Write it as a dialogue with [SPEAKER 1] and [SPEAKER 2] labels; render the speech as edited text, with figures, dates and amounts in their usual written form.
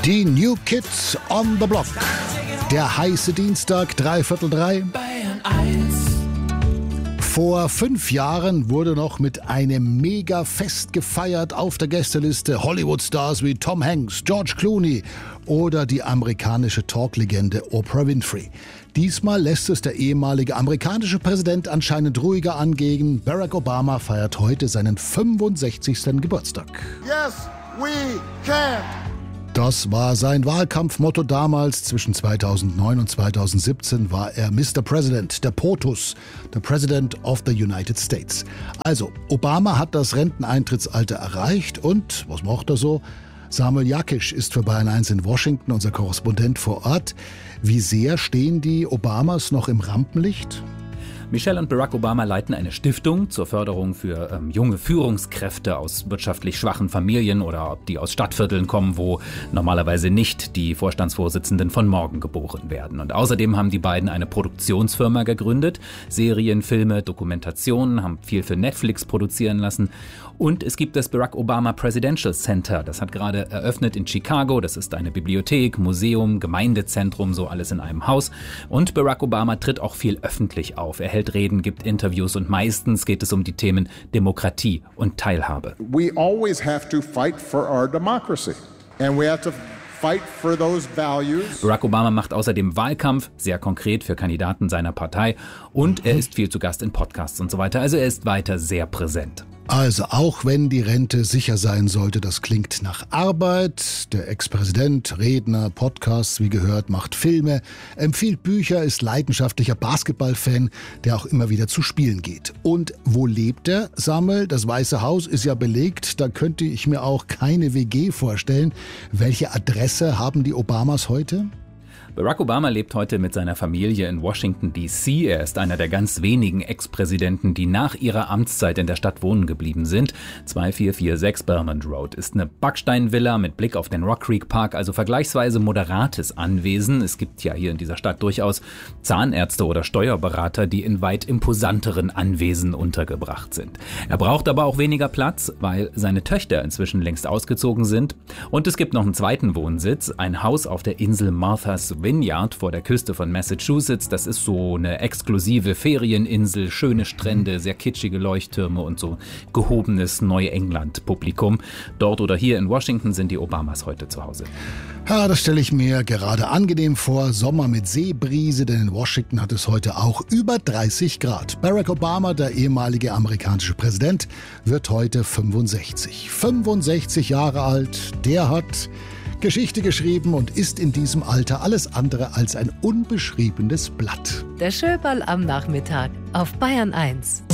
[SPEAKER 1] Die New Kids on the Block. Der heiße Dienstag, 2:45.
[SPEAKER 2] Bayern 1.
[SPEAKER 1] Vor 5 Jahren wurde noch mit einem Mega-Fest gefeiert auf der Gästeliste Hollywood-Stars wie Tom Hanks, George Clooney oder die amerikanische Talklegende Oprah Winfrey. Diesmal lässt es der ehemalige amerikanische Präsident anscheinend ruhiger angehen. Barack Obama feiert heute seinen 65. Geburtstag.
[SPEAKER 3] Yes, we can.
[SPEAKER 1] Das war sein Wahlkampfmotto damals. Zwischen 2009 und 2017 war er Mr. President, der POTUS, der President of the United States. Also, Obama hat das Renteneintrittsalter erreicht und, was macht er so? Samuel Jakisch ist für Bayern 1 in Washington, unser Korrespondent vor Ort. Wie sehr stehen die Obamas noch im Rampenlicht?
[SPEAKER 4] Michelle und Barack Obama leiten eine Stiftung zur Förderung für junge Führungskräfte aus wirtschaftlich schwachen Familien oder die aus Stadtvierteln kommen, wo normalerweise nicht die Vorstandsvorsitzenden von morgen geboren werden. Und außerdem haben die beiden eine Produktionsfirma gegründet. Serien, Filme, Dokumentationen, haben viel für Netflix produzieren lassen. Und es gibt das Barack Obama Presidential Center. Das hat gerade eröffnet in Chicago. Das ist eine Bibliothek, Museum, Gemeindezentrum, so alles in einem Haus. Und Barack Obama tritt auch viel öffentlich auf. Er hält Reden, gibt Interviews und meistens geht es um die Themen Demokratie und Teilhabe.
[SPEAKER 3] We always have to fight for our democracy. And we have to fight for those values.
[SPEAKER 4] Barack Obama macht außerdem Wahlkampf, sehr konkret für Kandidaten seiner Partei. Und er ist viel zu Gast in Podcasts und so weiter. Also er ist weiter sehr präsent.
[SPEAKER 1] Also auch wenn die Rente sicher sein sollte, das klingt nach Arbeit. Der Ex-Präsident, Redner, Podcasts, wie gehört, macht Filme, empfiehlt Bücher, ist leidenschaftlicher Basketballfan, der auch immer wieder zu Spielen geht. Und wo lebt er, Samuel? Das Weiße Haus ist ja belegt, da könnte ich mir auch keine WG vorstellen. Welche Adresse haben die Obamas heute?
[SPEAKER 4] Barack Obama lebt heute mit seiner Familie in Washington, D.C. Er ist einer der ganz wenigen Ex-Präsidenten, die nach ihrer Amtszeit in der Stadt wohnen geblieben sind. 2446 Belmont Road ist eine Backsteinvilla mit Blick auf den Rock Creek Park, also vergleichsweise moderates Anwesen. Es gibt ja hier in dieser Stadt durchaus Zahnärzte oder Steuerberater, die in weit imposanteren Anwesen untergebracht sind. Er braucht aber auch weniger Platz, weil seine Töchter inzwischen längst ausgezogen sind. Und es gibt noch einen zweiten Wohnsitz, ein Haus auf der Insel Martha's Vineyard vor der Küste von Massachusetts. Das ist so eine exklusive Ferieninsel, schöne Strände, sehr kitschige Leuchttürme und so gehobenes Neuengland-Publikum. Dort oder hier in Washington sind die Obamas heute zu Hause.
[SPEAKER 1] Ja, das stelle ich mir gerade angenehm vor. Sommer mit Seebrise, denn in Washington hat es heute auch über 30 Grad. Barack Obama, der ehemalige amerikanische Präsident, wird heute 65. 65 Jahre alt, der hat Geschichte geschrieben und ist in diesem Alter alles andere als ein unbeschriebenes Blatt.
[SPEAKER 5] Der Schöberl am Nachmittag auf Bayern 1.